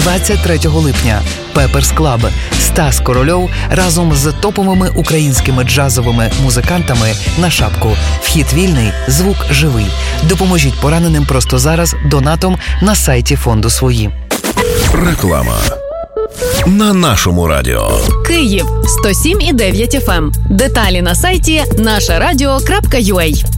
23 липня. Пеперс Клаб. Стас Корольов разом з топовими українськими джазовими музикантами на шапку. Вхід вільний, звук живий. Допоможіть пораненим просто зараз донатом на сайті фонду «Свої». Реклама. На нашому радіо. Київ 107,9 FM. Деталі на сайті нашарадіо.ua.